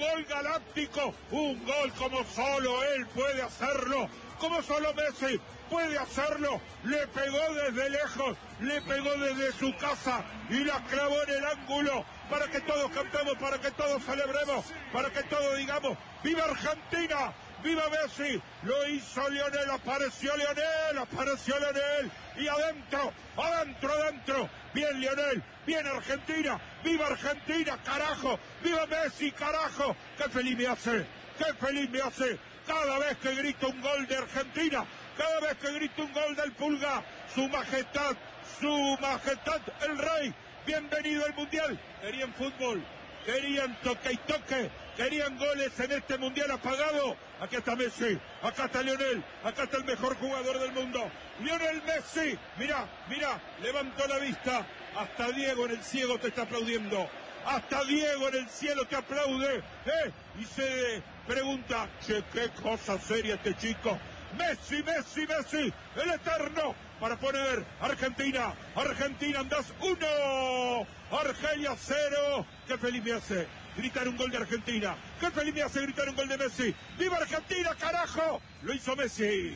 gol galáctico, un gol como solo él puede hacerlo, como solo Messi puede hacerlo. Le pegó desde lejos, le pegó desde su casa y la clavó en el ángulo para que todos cantemos, para que todos celebremos, para que todos digamos ¡viva Argentina! ¡Viva Messi! Lo hizo Lionel, apareció Lionel, y adentro, bien Lionel, bien Argentina, ¡viva Argentina, carajo! ¡Viva Messi, carajo! ¡Qué feliz me hace! Cada vez que grito un gol de Argentina, cada vez que grito un gol del Pulga, su majestad, el rey, bienvenido al Mundial. Querían fútbol, querían toque y toque, querían goles en este Mundial apagado. Aquí está Messi, acá está Lionel, acá está el mejor jugador del mundo, Lionel Messi. Mira, levantó la vista, hasta Diego en el cielo te está aplaudiendo. Hasta Diego en el cielo te aplaude, y se pregunta, che, qué cosa seria este chico. Messi, el eterno, para poner Argentina andás 1, Argelia 0. Qué feliz me hace gritar un gol de Argentina, qué feliz me hace gritar un gol de Messi. ¡Viva Argentina, carajo! Lo hizo Messi.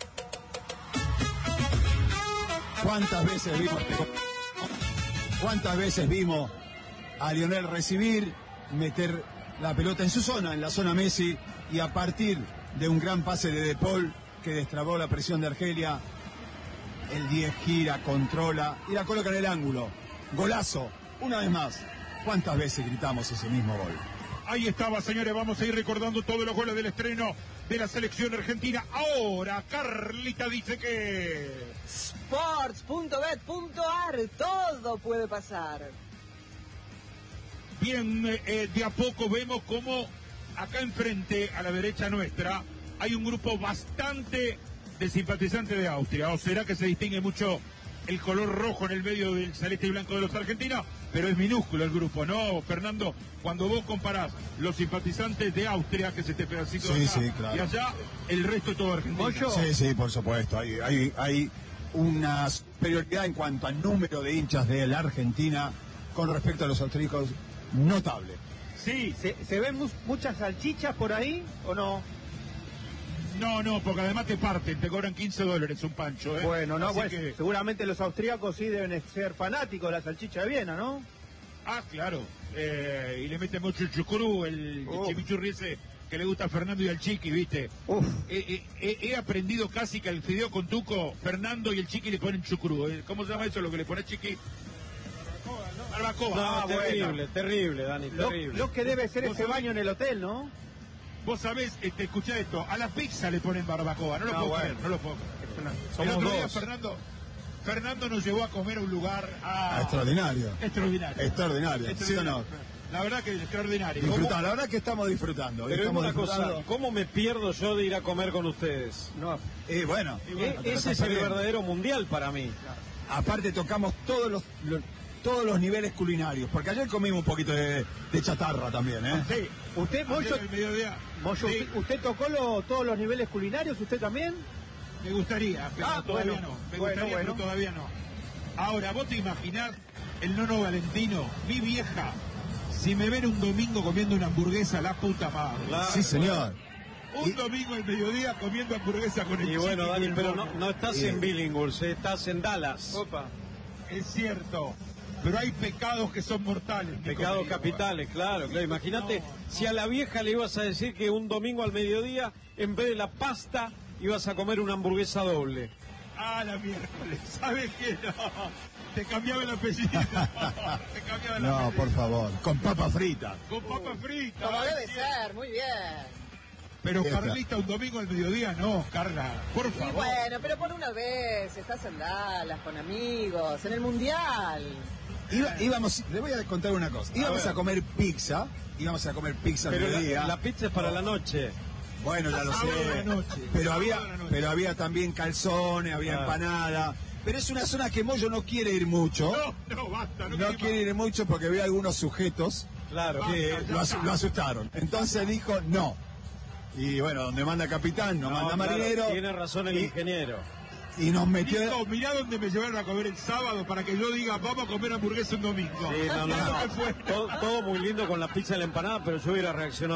¿Cuántas veces vimos a Lionel recibir, meter la pelota en su zona, en la zona Messi, y a partir de un gran pase de Paul que destrabó la presión de Argelia, el 10 gira, controla y la coloca en el ángulo? Golazo, una vez más. ¿Cuántas veces gritamos ese mismo gol? Ahí estaba, señores, vamos a ir recordando todos los goles del estreno de la selección argentina. Ahora, Carlita dice que... Sports.bet.ar, todo puede pasar. Bien, de a poco vemos como acá enfrente, a la derecha nuestra, hay un grupo bastante de simpatizantes de Austria. ¿O será que se distingue mucho el color rojo en el medio del celeste y blanco de los argentinos? Pero es minúsculo el grupo, ¿no, Fernando? Cuando vos comparás los simpatizantes de Austria, que es este pedacito de acá, claro, y allá, el resto es todo argentino. Sí, por supuesto. Hay una superioridad en cuanto al número de hinchas de la Argentina con respecto a los austríacos notable. Sí. ¿Se ven muchas salchichas por ahí o no? No, porque además te parten, te cobran $15 un pancho, ¿eh? Bueno, que... seguramente los austríacos sí deben ser fanáticos de la salchicha de Viena, ¿no? Ah, claro. Y le meten mucho el chucrú, el chimichurri ese que le gusta a Fernando y al Chiqui, ¿viste? He aprendido casi que al fideo con tuco, Fernando y el Chiqui le ponen chucrú. ¿Cómo se llama eso, lo que le pone Chiqui? Barbacoa. No, terrible, Dani, terrible. Lo que debe ser ese baño en el hotel, ¿no? Vos sabés, escuchá esto, a la pizza le ponen barbacoa, no lo puedo creer. El otro día Fernando nos llevó a comer a un lugar extraordinario. ¿Sí o no? La verdad que es extraordinario. La verdad que estamos disfrutando. Pero una cosa, ¿cómo me pierdo yo de ir a comer con ustedes? No. Bueno, ese es el verdadero mundial para mí. Aparte tocamos todos los niveles culinarios, porque ayer comimos un poquito de chatarra también, ¿eh? Sí. ¿Usted, Moyo, sí. ¿Usted tocó todos los niveles culinarios? ¿Usted también? Me gustaría, pero todavía no. Pero todavía no. Ahora, vos te imaginás el Nono Valentino, mi vieja, si me ven un domingo comiendo una hamburguesa, la puta madre. Claro, sí, señor. Un domingo al mediodía comiendo hamburguesa con el Chiqui. Y bueno, Dani, pero no estás en Billinghurst, estás en Dallas. Opa. Es cierto. Pero hay pecados que son mortales. Pecados capitales, claro. Imagínate, si a la vieja le ibas a decir que un domingo al mediodía, en vez de la pasta, ibas a comer una hamburguesa doble. La miércoles, ¿sabes qué? No, te cambiaba el apellido. No, por favor, con papa frita. Como debe ser, muy bien. Pero Carlita, un domingo al mediodía, no, Carla, por favor. Y bueno, pero por una vez, estás en Dallas, con amigos, en el Mundial. Le voy a contar una cosa. Íbamos a comer pizza al mediodía. La pizza es para la noche. Bueno, ya lo sé. Pero había también calzones, había empanada. Pero es una zona que Moyo no quiere ir mucho. Basta. No quiere ir mucho porque ve algunos sujetos que lo asustaron. Entonces dijo no. Y bueno, donde manda capitán, no manda marinero. Tiene razón el ingeniero. Y nos metió... Mirá dónde me llevaron a comer el sábado para que yo diga, vamos a comer hamburguesa un domingo. Sí, todo muy lindo con la pizza y la empanada, pero yo hubiera reaccionado